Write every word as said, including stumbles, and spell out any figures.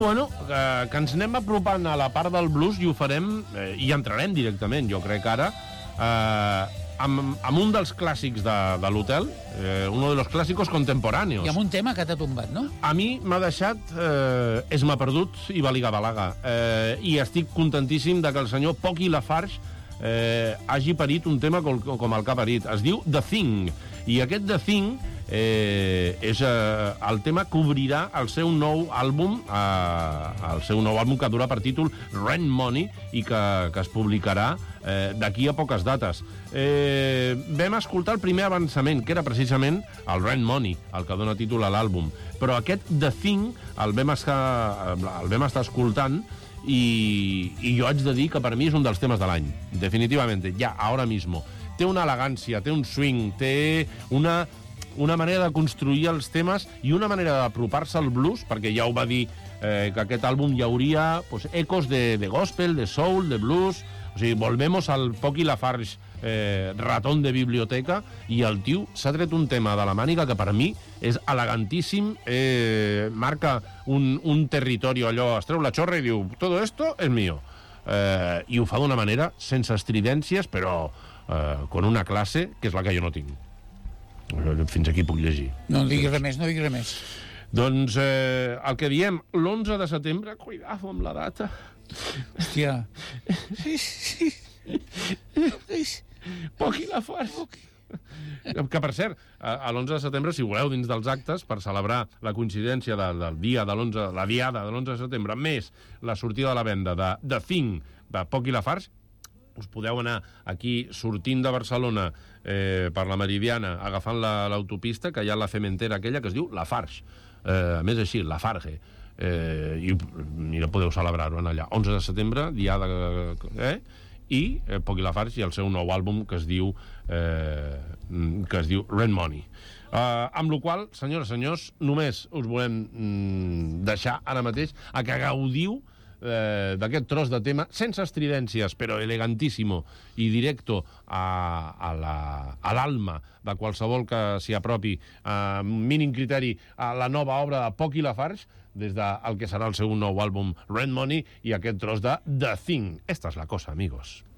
Bueno, eh, que ens anem apropant a la part del blues i ho farem, eh, i entrarem directament, jo crec ara, eh, amb, amb un dels clàssics de, de l'hotel, eh, uno de los clàssicos contemporáneos. I amb un tema que t'ha tombat, no? A mi m'ha deixat eh, Es m'ha perdut i Baliga Balaga. Eh, I estic contentíssim de que el senyor Pocky Lafarge eh, hagi parit un tema com, com el que ha parit. Es diu The Thing. I aquest The Thing eh, és eh, el tema que obrirà el seu nou àlbum, eh, el seu nou àlbum que durà per títol Rent Money i que, que es publicarà eh, d'aquí a poques dates. Eh, vam escoltar el primer avançament, que era precisament el Rent Money, el que dona títol a l'àlbum. Però aquest The Thing el vam estar, el vam estar escoltant i, i jo haig de dir que per mi és un dels temes de l'any, definitivament, ja, ara mismo. Té una elegància, té un swing, té una, una manera de construir els temes i una manera d'apropar-se al blues, perquè ja ho va dir eh, que aquest àlbum hi hauria pues, ecos de, de gospel, de soul, de blues. O sigui, volvemos al Pocky Lafarge eh, ratón de biblioteca, i el tio s'ha tret un tema de la màniga que per mi és elegantíssim, eh, marca un, un territori allò, es treu la xorra i diu todo esto es mío. Eh, I ho fa d'una manera sense estridències, però eh, con una classe que és la que jo no tinc. Fins aquí puc llegir. No diguis res més, no diguis res més. Doncs eh, el que diem, l'onze de setembre, cuidado amb la data. Hòstia. Pocky Lafarge. Que, per cert, a l'onze de setembre, si voleu, dins dels actes, per celebrar la coincidència de, del dia de l'onze, la diada de l'onze de setembre, més la sortida de la venda de The Thing de Pocky Lafarge, us podeu anar aquí, sortint de Barcelona eh, per la Meridiana, agafant l'autopista, la, que hi ha la cementera aquella que es diu Lafarge. Eh, a més, així, Lafarge. Eh, I mira, podeu celebrar-ho allà. onze de setembre, diada... Eh? I eh, Pocky Lafarge i el seu nou àlbum que es diu eh, que es diu Rent Money. Uh, amb la qual, senyores i senyors, només us volem mm, deixar ara mateix a que gaudiu eh, d'aquest tros de tema, sense estridències, però elegantíssimo i directo a, a l'alma la, de qualsevol que s'hi apropi amb uh, mínim criteri a la nova obra de Pocky Lafarge, des del que serà el seu nou àlbum Rent Money i aquest tros de The Thing. Esta és la cosa, amigos.